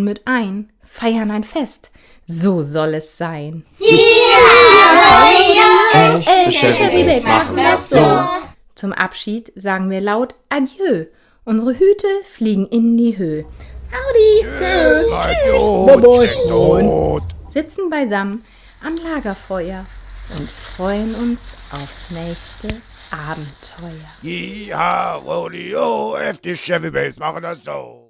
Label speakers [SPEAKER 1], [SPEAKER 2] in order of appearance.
[SPEAKER 1] mit ein, feiern ein Fest, so soll es sein.
[SPEAKER 2] Echte Chevy Babes machen das so.
[SPEAKER 1] Zum Abschied sagen wir laut Adieu. Unsere Hüte fliegen in die Höhe.
[SPEAKER 2] Tschüss.
[SPEAKER 1] Sitzen beisammen am Lagerfeuer und freuen uns aufs nächste Abenteuer.
[SPEAKER 2] Ja, Rodeo, echte Chevy Babes machen das so.